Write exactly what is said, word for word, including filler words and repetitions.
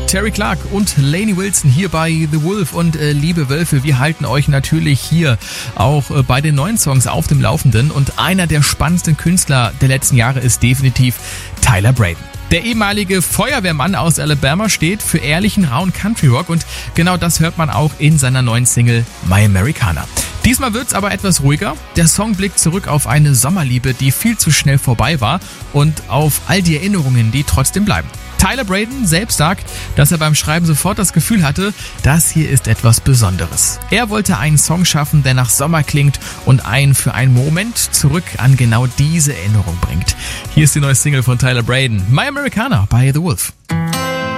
Terry Clark und Lainey Wilson hier bei The Wolf. Und äh, liebe Wölfe, wir halten euch natürlich hier auch äh, bei den neuen Songs auf dem Laufenden. Und einer der spannendsten Künstler der letzten Jahre ist definitiv Tyler Braden. Der ehemalige Feuerwehrmann aus Alabama steht für ehrlichen, rauen Country Rock und genau das hört man auch in seiner neuen Single My Americana. Diesmal wird's aber etwas ruhiger. Der Song blickt zurück auf eine Sommerliebe, die viel zu schnell vorbei war und auf all die Erinnerungen, die trotzdem bleiben. Tyler Braden selbst sagt, dass er beim Schreiben sofort das Gefühl hatte, das hier ist etwas Besonderes. Er wollte einen Song schaffen, der nach Sommer klingt und einen für einen Moment zurück an genau diese Erinnerung bringt. Hier ist die neue Single von Tyler Braden, My Americana bei The Wolf.